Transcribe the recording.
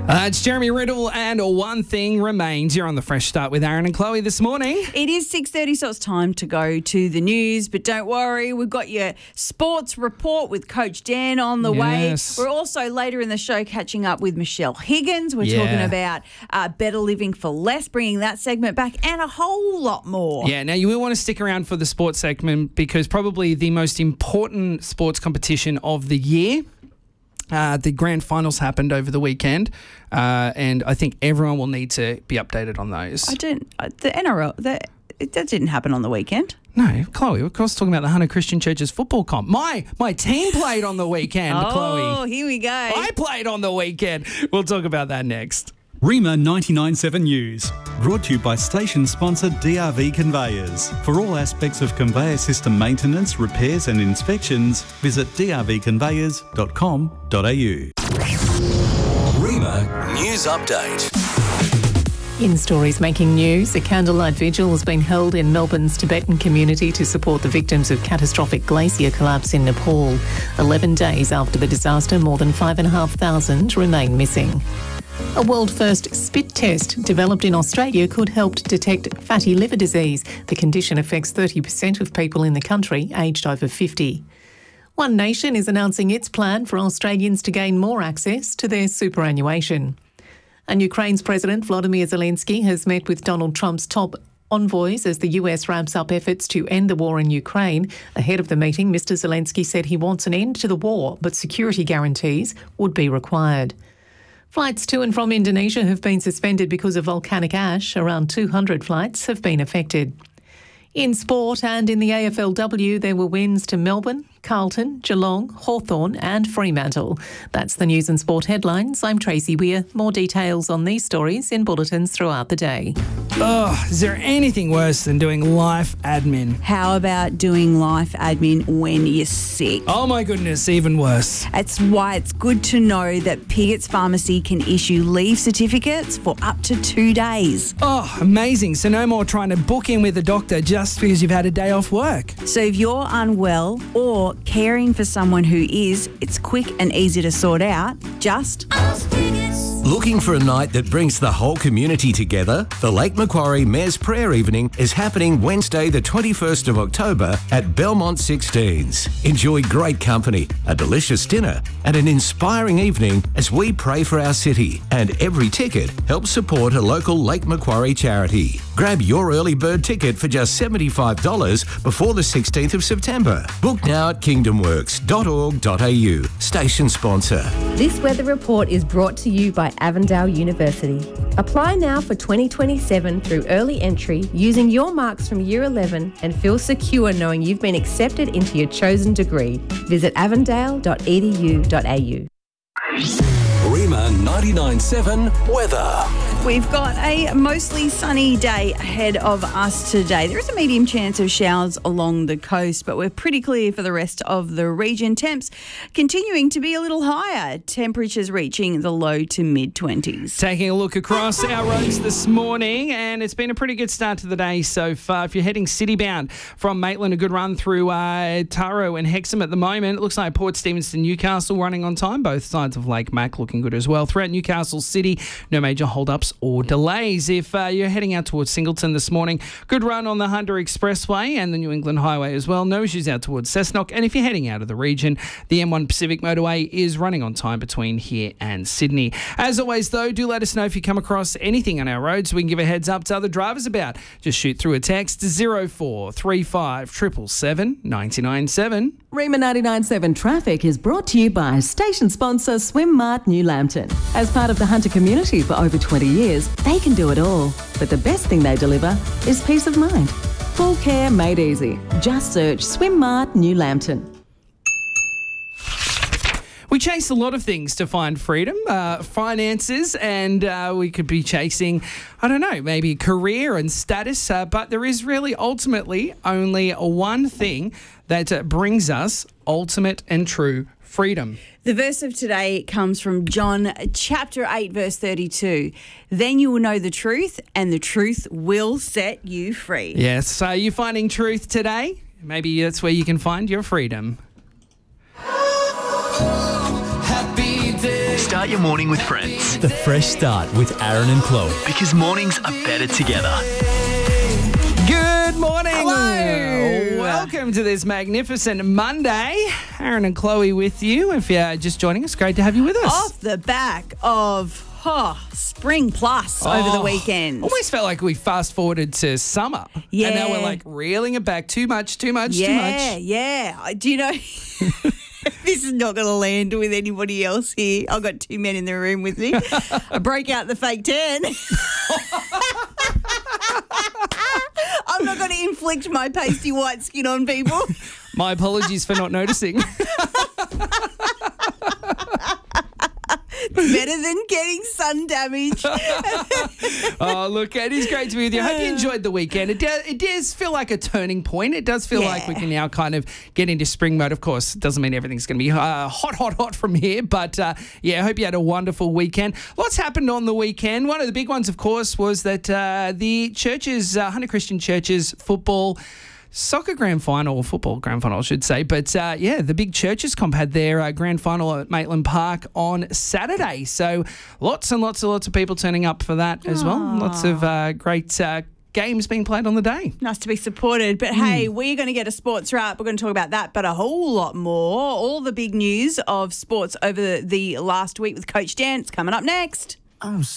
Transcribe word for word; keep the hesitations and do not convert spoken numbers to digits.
Uh, it's Jeremy Riddle and One Thing Remains. You're on the Fresh Start with Aaron and Chloe this morning. It is six thirty, so it's time to go to the news. But don't worry, we've got your sports report with Coach Dan on the Yes. way. We're also later in the show catching up with Michelle Higgins. We're Yeah. talking about uh, better living for less, bringing that segment back, and a whole lot more. Yeah, now you will want to stick around for the sports segment because probably the most important sports competition of the year. Uh, the grand finals happened over the weekend, uh, and I think everyone will need to be updated on those. I didn't. Uh, the N R L. The, it, that didn't happen on the weekend. No, Chloe, of course, talking about the Hunter Christian Church's football comp. My my team played on the weekend, oh, Chloe. here we go. I played on the weekend. We'll talk about that next. Rima ninety-nine point seven News, brought to you by station sponsor D R V Conveyors. For all aspects of conveyor system maintenance, repairs and inspections, visit d r v conveyors dot com dot a u. Rima News Update. In stories making news, a candlelight vigil has been held in Melbourne's Tibetan community to support the victims of catastrophic glacier collapse in Nepal. Eleven days after the disaster, more than five thousand five hundred remain missing. A world-first spit test developed in Australia could help detect fatty liver disease. The condition affects thirty percent of people in the country aged over fifty. One Nation is announcing its plan for Australians to gain more access to their superannuation. And Ukraine's President Volodymyr Zelensky has met with Donald Trump's top envoys as the U S ramps up efforts to end the war in Ukraine. Ahead of the meeting, Mister Zelensky said he wants an end to the war, but security guarantees would be required. Flights to and from Indonesia have been suspended because of volcanic ash. Around two hundred flights have been affected. In sport and in the A F L W, there were wins to Melbourne, Carlton, Geelong, Hawthorn and Fremantle. That's the news and sport headlines. I'm Tracy Weir. More details on these stories in bulletins throughout the day. Oh, is there anything worse than doing life admin? How about doing life admin when you're sick? Oh my goodness, even worse. That's why it's good to know that Pigot's Pharmacy can issue leave certificates for up to two days. Oh, amazing. So no more trying to book in with a doctor just because you've had a day off work. So if you're unwell or caring for someone who is, it's quick and easy to sort out. Just Looking for a night that brings the whole community together? The Lake Macquarie Mayor's Prayer Evening is happening Wednesday the twenty-first of October at Belmont sixteens. Enjoy great company, a delicious dinner and an inspiring evening as we pray for our city, and every ticket helps support a local Lake Macquarie charity. Grab your early bird ticket for just seventy-five dollars before the sixteenth of September. Book now at kingdom works dot org dot a u. Station sponsor. This weather report is brought to you by Avondale University. Apply now for twenty twenty-seven through early entry using your marks from Year eleven and feel secure knowing you've been accepted into your chosen degree. Visit avondale dot e d u dot a u. Rima ninety-nine point seven weather. We've got a mostly sunny day ahead of us today. There is a medium chance of showers along the coast, but we're pretty clear for the rest of the region. Temps continuing to be a little higher, temperatures reaching the low to mid-twenties. Taking a look across our roads this morning, and it's been a pretty good start to the day so far. If you're heading city-bound from Maitland, a good run through uh, Taro and Hexham at the moment. It looks like Port Stephenston, Newcastle running on time. Both sides of Lake Mac looking good as well. Throughout Newcastle City, no major hold-ups or delays. If uh, you're heading out towards Singleton this morning, good run on the Hunter Expressway and the New England Highway as well. No issues out towards Cessnock. And if you're heading out of the region, the M one Pacific Motorway is running on time between here and Sydney. As always, though, do let us know if you come across anything on our roads so we can give a heads up to other drivers about. Just shoot through a text zero four three five seven seven seven nine nine seven. Rima ninety-nine point seven Traffic is brought to you by station sponsor Swim Mart New Lambton. As part of the Hunter community for over twenty years, they can do it all. But the best thing they deliver is peace of mind. Full care made easy. Just search Swim Mart New Lambton. We chase a lot of things to find freedom, uh, finances, and uh, we could be chasing, I don't know, maybe career and status, uh, but there is really ultimately only one thing that uh, brings us ultimate and true freedom. The verse of today comes from John chapter eight, verse thirty-two. Then you will know the truth, and the truth will set you free. Yes, so you're finding truth today? Maybe that's where you can find your freedom. Start Start your morning with friends. The Fresh Start with Aaron and Chloe. Because mornings are better together. Good morning. Hello. Welcome to this magnificent Monday. Aaron and Chloe with you. If you're just joining us, great to have you with us. Off the back of oh, Spring Plus over the Oh, weekend. Almost felt like we fast forwarded to summer. Yeah. And now we're like reeling it back. Too much, too much, yeah, too much. yeah. I- Do you know... This is not going to land with anybody else here. I've got two men in the room with me. I broke out the fake tan. I'm not going to inflict my pasty white skin on people. My apologies for not noticing. It's better than getting sun damage. Oh, look, it is great to be with you. I hope you enjoyed the weekend. It does, it does feel like a turning point. It does feel Yeah. like we can now kind of get into spring mode. Of course, it doesn't mean everything's going to be uh, hot, hot, hot from here. But, uh, yeah, I hope you had a wonderful weekend. Lots happened on the weekend. One of the big ones, of course, was that uh, the churches, uh, Hunter Christian Churches football Soccer grand final, or football grand final, I should say. But, uh, yeah, the big churches comp had their uh, grand final at Maitland Park on Saturday. So lots and lots and lots of people turning up for that as well. Lots of uh, great uh, games being played on the day. Nice to be supported. But, hey, we're going to get a sports wrap. We're going to talk about that, but a whole lot more. All the big news of sports over the, the last week with Coach Dan. It's coming up next. I'm